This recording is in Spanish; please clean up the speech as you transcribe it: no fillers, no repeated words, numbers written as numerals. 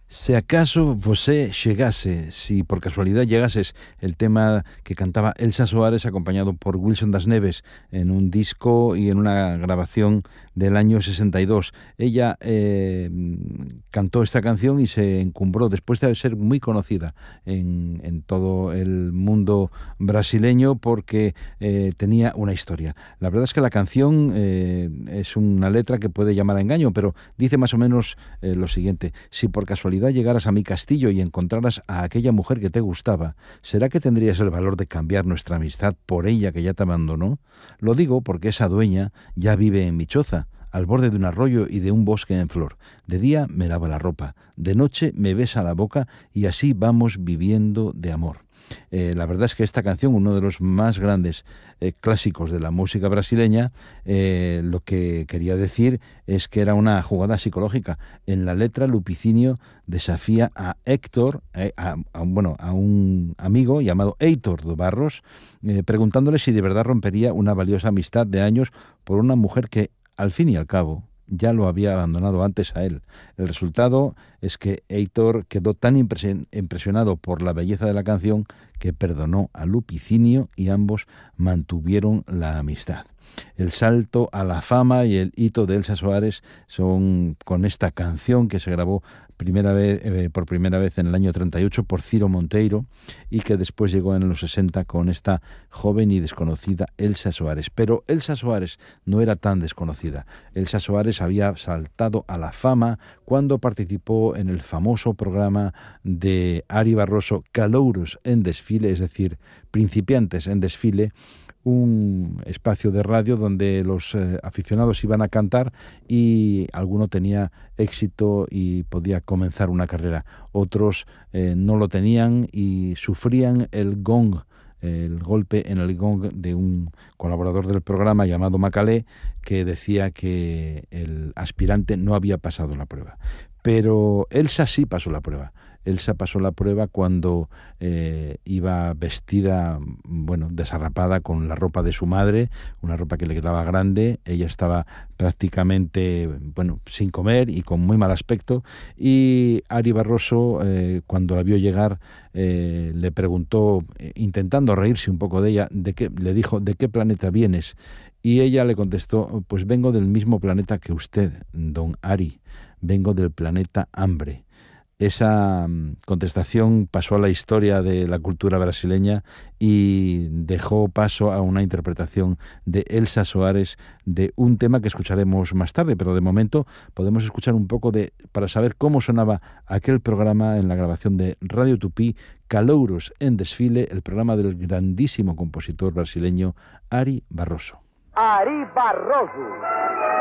Si acaso você llegase, si por casualidad llegases, el tema que cantaba Elsa Soares acompañado por Wilson Das Neves en un disco y en una grabación del año 62. Ella cantó esta canción y se encumbró después de ser muy conocida en todo el mundo brasileño porque tenía una historia. La verdad es que la canción es una letra que puede llamar a engaño, pero dice más o menos lo siguiente: si por casualidad llegaras a mi castillo y encontraras a aquella mujer que te gustaba, ¿será que tendrías el valor de cambiar nuestra amistad por ella que ya te abandonó? Lo digo porque esa dueña ya vive en mi choza, al borde de un arroyo y de un bosque en flor. De día me lava la ropa, de noche me besa la boca y así vamos viviendo de amor. La verdad es que esta canción, uno de los más grandes clásicos de la música brasileña, lo que quería decir es que era una jugada psicológica. En la letra, Lupicinio desafía a Héctor, a un amigo llamado Heitor de Barros, preguntándole si de verdad rompería una valiosa amistad de años por una mujer que, al fin y al cabo, ya lo había abandonado antes a él. El resultado es que Heitor quedó tan impresionado por la belleza de la canción que perdonó a Lupicinio y ambos mantuvieron la amistad. El salto a la fama y el hito de Elsa Soares son con esta canción que se grabó por primera vez en el año 38 por Ciro Monteiro y que después llegó en los 60 con esta joven y desconocida Elsa Soares. Pero Elsa Soares no era tan desconocida. Elsa Soares había saltado a la fama cuando participó en el famoso programa de Ari Barroso, Calouros en Desfile, es decir, principiantes en desfile, un espacio de radio donde los aficionados iban a cantar y alguno tenía éxito y podía comenzar una carrera. Otros no lo tenían y sufrían el golpe en el gong de un colaborador del programa llamado Macalé, que decía que el aspirante no había pasado la prueba. Pero Elsa sí pasó la prueba. Elsa pasó la prueba cuando iba vestida, desarrapada con la ropa de su madre, una ropa que le quedaba grande. Ella estaba prácticamente, sin comer y con muy mal aspecto. Y Ari Barroso, cuando la vio llegar, le preguntó, intentando reírse un poco de ella, le dijo, ¿de qué planeta vienes? Y ella le contestó, pues vengo del mismo planeta que usted, don Ari, vengo del planeta hambre. Esa contestación pasó a la historia de la cultura brasileña y dejó paso a una interpretación de Elsa Soares de un tema que escucharemos más tarde, pero de momento podemos escuchar un poco para saber cómo sonaba aquel programa en la grabación de Radio Tupí, Calouros en Desfile, el programa del grandísimo compositor brasileño Ari Barroso. Ari Barroso.